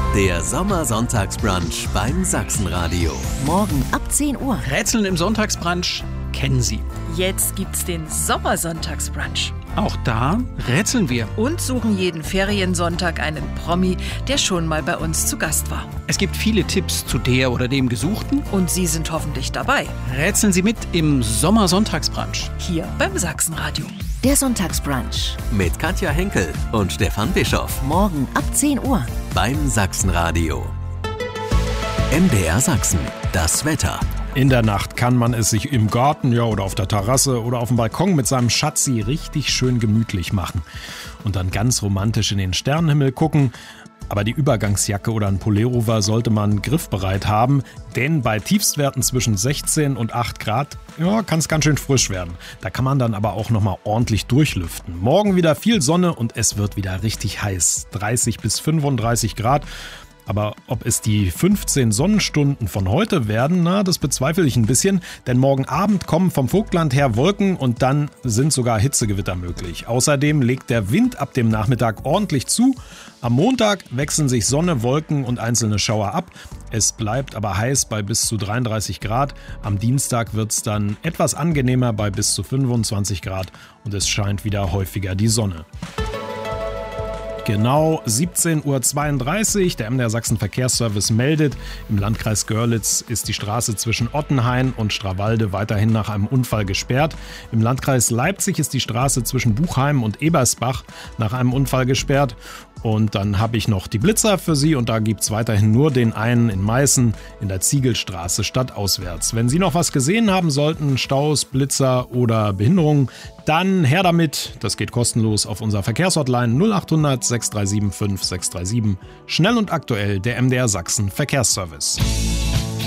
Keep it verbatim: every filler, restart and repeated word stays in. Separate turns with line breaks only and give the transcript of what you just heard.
Der Sommersonntagsbrunch beim Sachsenradio.
Morgen ab zehn Uhr.
Rätseln im Sonntagsbrunch kennen Sie.
Jetzt gibt's den Sommersonntagsbrunch.
Auch da rätseln wir.
Und suchen jeden Feriensonntag einen Promi, der schon mal bei uns zu Gast war.
Es gibt viele Tipps zu der oder dem Gesuchten.
Und Sie sind hoffentlich dabei.
Rätseln Sie mit im Sommersonntagsbrunch.
Hier beim Sachsenradio.
Der Sonntagsbrunch.
Mit Katja Henkel und Stefan Bischoff.
Morgen ab zehn Uhr.
Beim Sachsenradio. M D R Sachsen. Das Wetter.
In der Nacht kann man es sich im Garten, ja, oder auf der Terrasse oder auf dem Balkon mit seinem Schatzi richtig schön gemütlich machen. Und dann ganz romantisch in den Sternenhimmel gucken. Aber die Übergangsjacke oder ein Pullover sollte man griffbereit haben, denn bei Tiefstwerten zwischen sechzehn und acht Grad ja, kann es ganz schön frisch werden. Da kann man dann aber auch nochmal ordentlich durchlüften. Morgen wieder viel Sonne und es wird wieder richtig heiß. dreißig bis fünfunddreißig Grad. Aber ob es die fünfzehn Sonnenstunden von heute werden, na, das bezweifle ich ein bisschen. Denn morgen Abend kommen vom Vogtland her Wolken und dann sind sogar Hitzegewitter möglich. Außerdem legt der Wind ab dem Nachmittag ordentlich zu. Am Montag wechseln sich Sonne, Wolken und einzelne Schauer ab. Es bleibt aber heiß bei bis zu dreiunddreißig Grad. Am Dienstag wird es dann etwas angenehmer bei bis zu fünfundzwanzig Grad und es scheint wieder häufiger die Sonne. Genau siebzehn Uhr zweiunddreißig, der M D R Sachsen Verkehrsservice meldet, im Landkreis Görlitz ist die Straße zwischen Ottenhain und Strawalde weiterhin nach einem Unfall gesperrt. Im Landkreis Leipzig ist die Straße zwischen Buchheim und Ebersbach nach einem Unfall gesperrt. Und dann habe ich noch die Blitzer für Sie und da gibt es weiterhin nur den einen in Meißen in der Ziegelstraße stadtauswärts. Wenn Sie noch was gesehen haben sollten, Staus, Blitzer oder Behinderungen, dann her damit. Das geht kostenlos auf unserer Verkehrshotline null acht hundert sechs drei sieben fünf sechs drei sieben. Schnell und aktuell der M D R Sachsen Verkehrsservice.